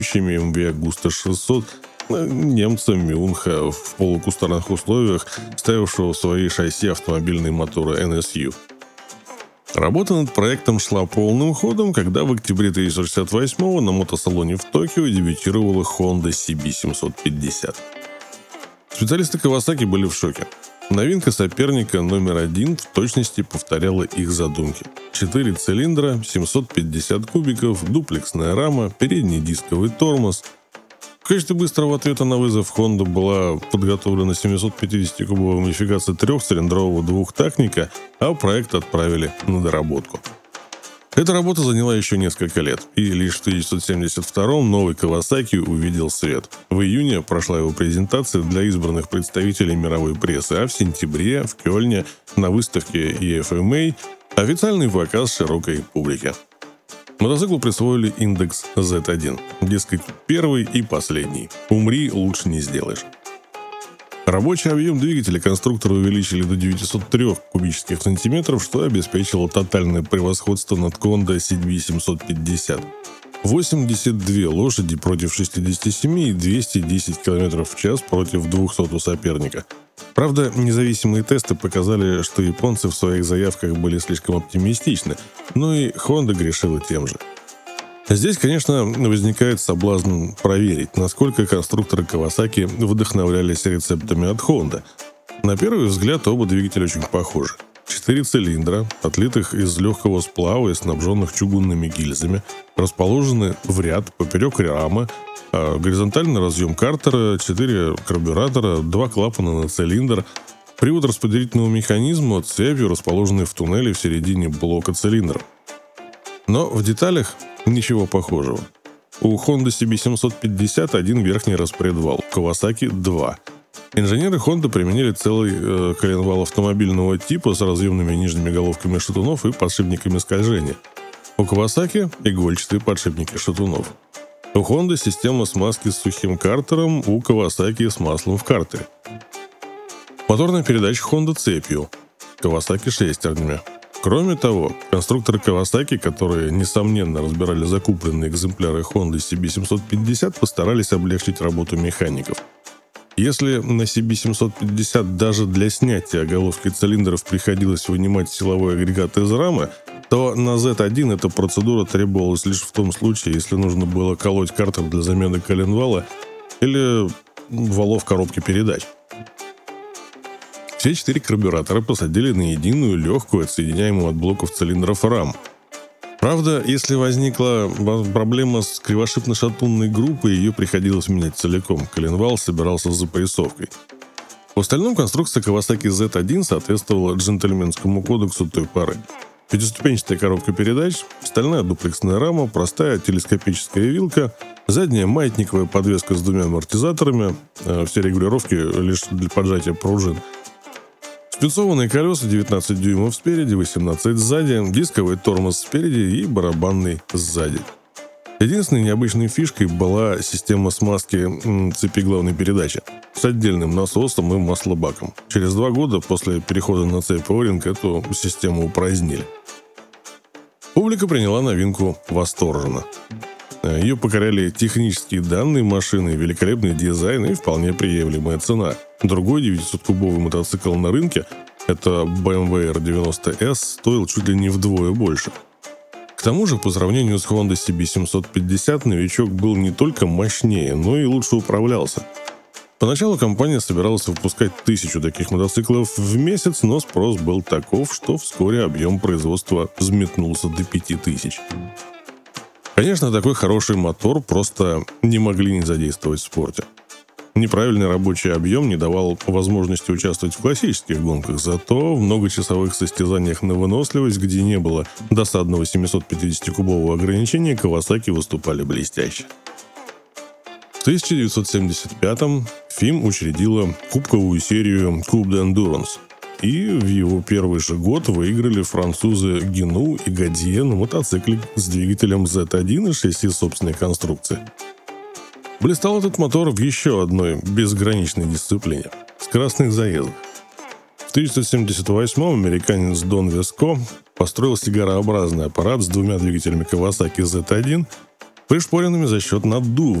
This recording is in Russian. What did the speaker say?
МВ Agusta 600 немца Мюнха в полукустарных условиях, ставившего в свои шасси автомобильные моторы NSU. Работа над проектом шла полным ходом, когда в октябре 1968-го на мотосалоне в Токио дебютировала Honda CB750. Специалисты Kawasaki были в шоке. Новинка соперника номер один в точности повторяла их задумки. 4 цилиндра, 750 кубиков, дуплексная рама, передний дисковый тормоз. В качестве быстрого ответа на вызов Honda была подготовлена 750-кубовая модификация трехцилиндрового двухтактника, а проект отправили на доработку. Эта работа заняла еще несколько лет, и лишь в 1972-м новый Kawasaki увидел свет. В июне прошла его презентация для избранных представителей мировой прессы, а в сентябре в Кёльне на выставке EFMA официальный показ широкой публике. Мотоциклу присвоили индекс Z1, дескать, первый и последний. Умри, лучше не сделаешь. Рабочий объем двигателя конструкторы увеличили до 903 кубических сантиметров, что обеспечило тотальное превосходство над Honda CB750. 82 лошади против 67 и 210 км в час против 200 у соперника. Правда, независимые тесты показали, что японцы в своих заявках были слишком оптимистичны, но и Honda грешила тем же. Здесь, конечно, возникает соблазн проверить, насколько конструкторы Kawasaki вдохновлялись рецептами от Honda. На первый взгляд оба двигателя очень похожи. 4 цилиндра, отлитых из легкого сплава и снабженных чугунными гильзами, расположены в ряд поперек рамы, горизонтальный разъем картера, 4 карбюратора, 2 клапана на цилиндр, привод распределительного механизма цепью, расположенный в туннеле в середине блока цилиндров. Но в деталях ничего похожего. У Honda CB750 один верхний распредвал, у Kawasaki 2. Инженеры Honda применили целый коленвал автомобильного типа с разъемными нижними головками шатунов и подшипниками скольжения. У Kawasaki игольчатые подшипники шатунов. У Honda система смазки с сухим картером, у Kawasaki с маслом в картере. Моторная передача Honda цепью, Kawasaki шестернями. Кроме того, конструкторы Kawasaki, которые, несомненно, разбирали закупленные экземпляры Honda CB750, постарались облегчить работу механиков. Если на CB750 даже для снятия оголовки цилиндров приходилось вынимать силовой агрегат из рамы, то на Z1 эта процедура требовалась лишь в том случае, если нужно было колоть картер для замены коленвала или валов коробки передач. Все 4 карбюратора посадили на единую, легкую, отсоединяемую от блоков цилиндров раму. Правда, если возникла проблема с кривошипно-шатунной группой, ее приходилось менять целиком. Коленвал собирался с запрессовкой. В остальном конструкция Kawasaki Z1 соответствовала джентльменскому кодексу той поры. Пятиступенчатая коробка передач, стальная дуплексная рама, простая телескопическая вилка, задняя маятниковая подвеска с 2 амортизаторами, все регулировки лишь для поджатия пружин. Спецованные колеса 19 дюймов спереди, 18 сзади, дисковый тормоз спереди и барабанный сзади. Единственной необычной фишкой была система смазки цепи главной передачи с отдельным насосом и маслобаком. Через 2 года после перехода на цепь О-ринг эту систему упразднили. Публика приняла новинку восторженно. Ее покоряли технические данные машины, великолепный дизайн и вполне приемлемая цена. Другой 900-кубовый мотоцикл на рынке, это BMW R90S, стоил чуть ли не вдвое больше. К тому же, по сравнению с Honda CB750, новичок был не только мощнее, но и лучше управлялся. Поначалу компания собиралась выпускать 1000 таких мотоциклов в месяц, но спрос был таков, что вскоре объем производства взметнулся до 5000. Конечно, такой хороший мотор просто не могли не задействовать в спорте. Неправильный рабочий объем не давал возможности участвовать в классических гонках, зато в многочасовых состязаниях на выносливость, где не было досадного 750-кубового ограничения, Kawasaki выступали блестяще. В 1975-м FIM учредила кубковую серию Coupe d'Endurance, и в его первый же год выиграли французы Гену и Годье на мотоцикле с двигателем Z1 и шасси собственной конструкции. Блистал этот мотор в еще одной безграничной дисциплине – скоростных заездах. В 1978-м американец Дон Веско построил сигарообразный аппарат с 2 двигателями Kawasaki Z1, пришпоренными за счет наддува.